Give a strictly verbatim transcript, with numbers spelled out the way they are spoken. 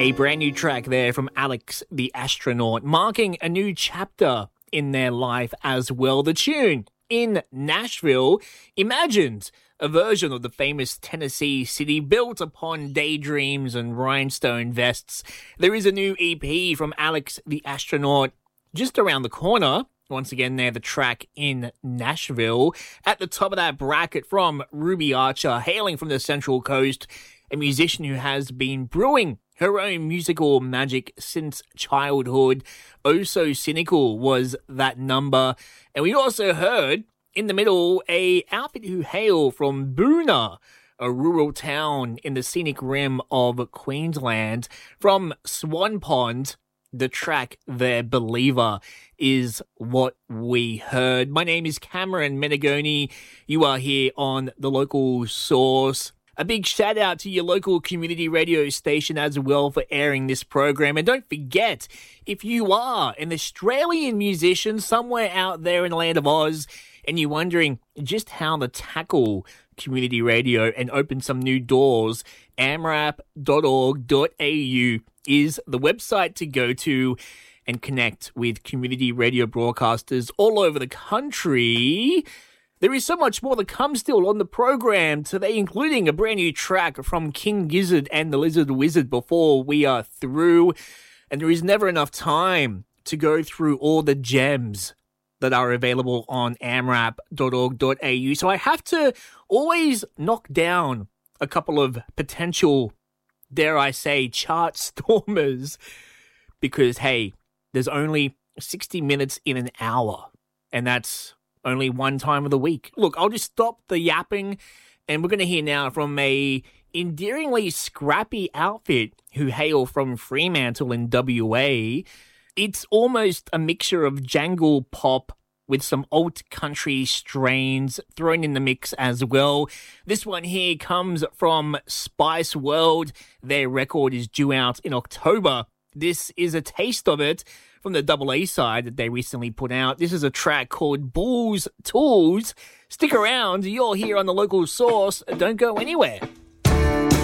A brand new track there from Alex the Astronaut, marking a new chapter in their life as well. The tune, In Nashville, imagines a version of the famous Tennessee city built upon daydreams and rhinestone vests. There is a new E P from Alex the Astronaut just around the corner. Once again there, the track In Nashville. At the top of that bracket from Ruby Archer, hailing from the Central Coast, a musician who has been brewing her own musical magic since childhood. Oh So Cynical was that number. And we also heard, in the middle, a outfit who hail from Boonah, a rural town in the scenic rim of Queensland. From Swan Pond, the track there, Believer, is what we heard. My name is Cameron Menegoni. You are here on The Local Source. A big shout out to your local community radio station as well for airing this program. And don't forget, if you are an Australian musician somewhere out there in the land of Oz and you're wondering just how to tackle community radio and open some new doors, amrap dot org dot a u is the website to go to and connect with community radio broadcasters all over the country. There is so much more to come still on the program today, including a brand new track from King Gizzard and the Lizard Wizard before we are through. And there is never enough time to go through all the gems that are available on amrap dot org dot a u. So I have to always knock down a couple of potential, dare I say, chart stormers. Because, hey, there's only sixty minutes in an hour. And that's only one time of the week. Look, I'll just stop the yapping, and we're going to hear now from a endearingly scrappy outfit who hail from Fremantle in W A. It's almost a mixture of jangle pop with some alt country strains thrown in the mix as well. This one here comes from Spice World. Their record is due out in October. This is a taste of it from the double A side that they recently put out. This is a track called Bulls Tools. Stick around, you're here on The Local Source. Don't go anywhere.